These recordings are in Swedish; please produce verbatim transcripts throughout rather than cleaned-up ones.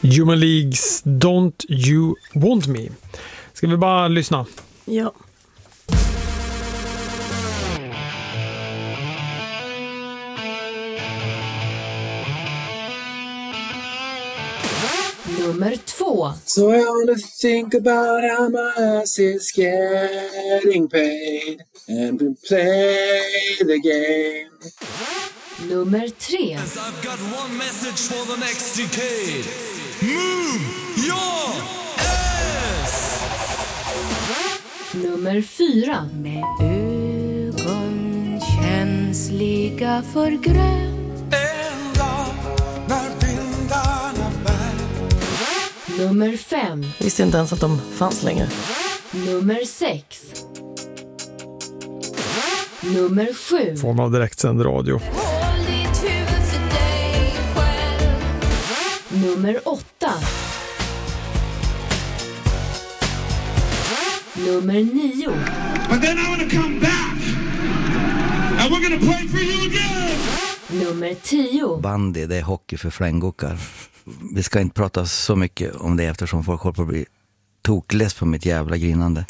Human Leagues Don't You Want Me. Ska vi bara lyssna? Ja. Nummer två. So I wanna think about how my ass is getting paid and we play the game. Nummer tre. I've got one message for the next decade. Move your ass! Nummer fyra. Med ögon känsliga för grönt. En dag när vindarna bär. Nummer fem. Jag visste inte ens att de fanns längre. Nummer sex. Nummer sju. Form av direktsänd radio. Håll ditt huvud för dig själv. Nummer åtta. Nummer nio. But then I'm gonna come back and we're gonna play for you again. Nummer tio. Bandy, det är hockey för flänggockar. Vi ska inte prata så mycket om det eftersom folk håller på att bli tokless på mitt jävla grinande.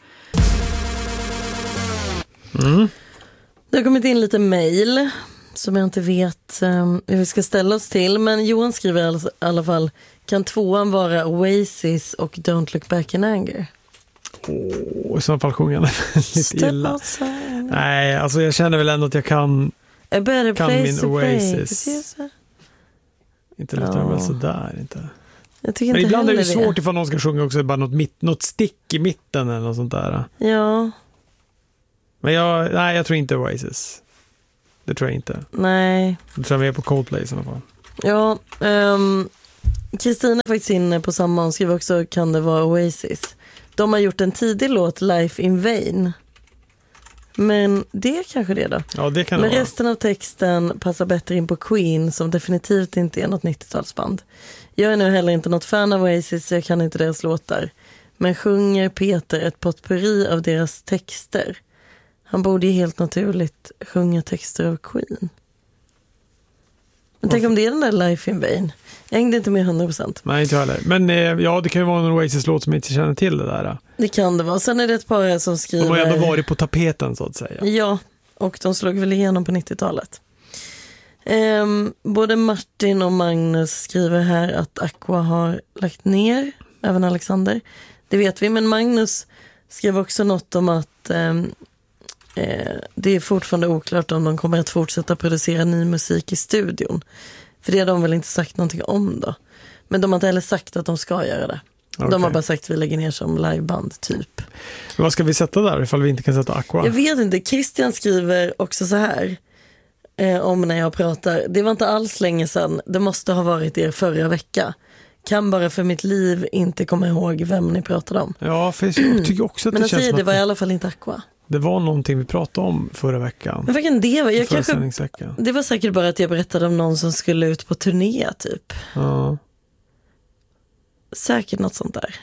Mm. Det har kommit in lite mejl som jag inte vet um, hur vi ska ställa oss till. Men Johan skriver i alla fall: kan tvåan vara Oasis och Don't Look Back in Anger? Åh, i så fall sjunger han lite Step illa. outside. Nej, alltså jag känner väl ändå att jag kan, A better kan place min to play. Oasis. Inte låter den Ja. väl sådär, inte. Jag tycker Men inte ibland är det heller svårt ifall någon ska sjunga också bara något, mitt, något stick i mitten eller något sånt där. Ja, Men jag, nej, jag tror inte Oasis. Det tror jag inte. nej. Jag tror jag är på Coldplay i sådana fall. Ja, ehm, Kristina är faktiskt inne på samma. Hon skriver också: kan det vara Oasis? De har gjort en tidig låt, Life in Vain. Men det kanske det då. Ja, det kan Men det vara. resten av texten passar bättre in på Queen, som definitivt inte är något nittiotalsband. Jag är nu heller inte något fan av Oasis, så jag kan inte deras låtar. Men sjunger Peter ett potpourri av deras texter? Han borde ju helt naturligt sjunga texter av Queen. Men tänk om det är den där Life in Vain. Jag hängde inte med hundra procent. Nej, inte heller. Men eh, ja, det kan ju vara en Oasis-låt som jag inte känner till det där. Det kan det vara. Sen är det ett par som skriver... De har ju ändå varit på tapeten så att säga. Ja, och de slog väl igenom på nittiotalet. Ehm, både Martin och Magnus skriver här att Aqua har lagt ner, även Alexander. Det vet vi, men Magnus skrev också något om att ehm, eh, det är fortfarande oklart om de kommer att fortsätta producera ny musik i studion. För det har de väl inte sagt någonting om då. Men de har inte heller sagt att de ska göra det. Okay. De har bara sagt att vi lägger ner som liveband typ. Men vad ska vi sätta där ifall vi inte kan sätta Aqua? Jag vet inte. Christian skriver också så här eh, om när jag pratar. Det var inte alls länge sedan. Det måste ha varit er förra vecka. Kan bara för mitt liv inte komma ihåg vem ni pratade om. Ja, för jag tycker också att Men det jag känns säger, som det att var i alla fall inte Aqua. det var någonting vi pratade om förra veckan. Men vilken det var? Jag Förra kanske, sändningsveckan. det var säkert bara att jag berättade om någon som skulle ut på turné typ. Ja. Säkert något sånt där.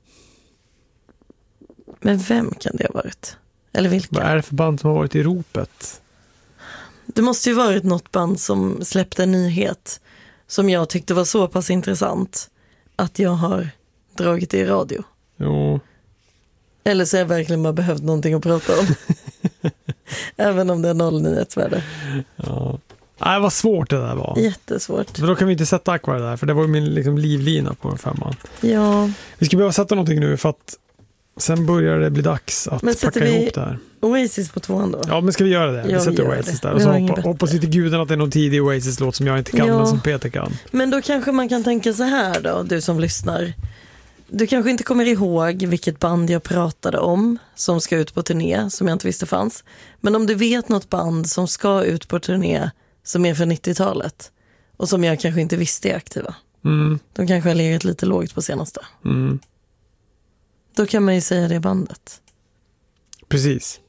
Men vem kan det ha varit? Eller vilka? Vad är det för band som har varit i ropet? Det måste ju varit något band som släppte en nyhet som jag tyckte var så pass intressant att jag har dragit det i radio. Jo. Eller så har jag verkligen bara behövt någonting att prata om. Även om det är noll nyhetsvärde. Ja. Nej, vad svårt det där var. Jättesvårt. För då kan vi inte sätta Aqua där, för det var ju min liksom, livlina på femman. Ja. Vi ska behöva sätta någonting nu för att sen börjar det bli dags att Men packa sätter vi ihop det här. Oasis på tvåan då? Ja, men ska vi göra det? Vi Ja, sätter vi gör Oasis det. där. Vi Och så har ingen hoppa, bättre. hoppas lite gudarna att det är någon tidig Oasis-låt som jag inte kan, Ja. men som Peter kan. Men då kanske man kan tänka så här då, du som lyssnar. Du kanske inte kommer ihåg vilket band jag pratade om som ska ut på turné, som jag inte visste fanns. Men om du vet något band som ska ut på turné som är för nittiotalet och som jag kanske inte visste är aktiva. Mm. De kanske har legat lite lågt på senaste. Mm. Då kan man ju säga det bandet. Precis.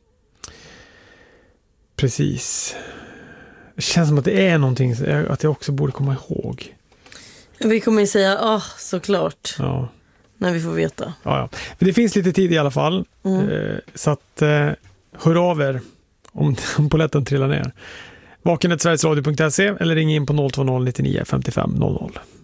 Precis. Det känns som att det är någonting att jag också borde komma ihåg. Vi kommer ju säga, ja, oh, såklart. Ja. När vi får veta. Ja, ja. Men det finns lite tid i alla fall. Mm. Eh, så att eh, hör av er om, om polletten trillar ner. vaken snabel-a sverigesradio punkt se eller ring in på noll två noll nittionio femtiofem noll noll.